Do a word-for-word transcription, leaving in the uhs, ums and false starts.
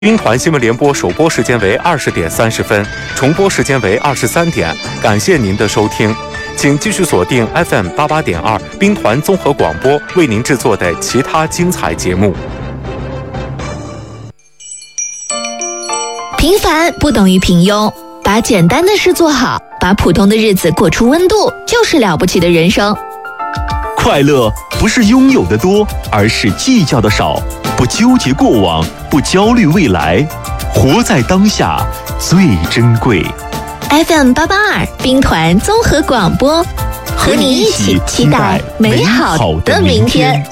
兵团新闻联播首播时间为二十点三十分，重播时间为二十三点。感谢您的收听，请继续锁定 F M 八八点二兵团综合广播为您制作的其他精彩节目。 平凡不等于平庸，把简单的事做好，把普通的日子过出温度，就是了不起的人生。 快乐不是拥有的多，而是计较的少。不纠结过往，不焦虑未来，活在当下最珍贵。 F M 八八二兵团综合广播，和你一起期待美好的明天。